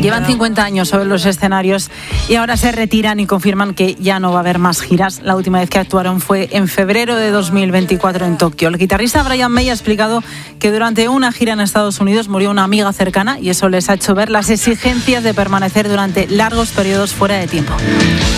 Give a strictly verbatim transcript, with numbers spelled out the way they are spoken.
Llevan cincuenta años sobre los escenarios y ahora se retiran y confirman que ya no va a haber más giras. La última vez que actuaron fue en febrero de dos mil veinticuatro en Tokio. El guitarrista Brian May ha explicado que durante una gira en Estados Unidos murió una amiga cercana y eso les ha hecho ver las exigencias de permanecer durante largos periodos fuera de tiempo.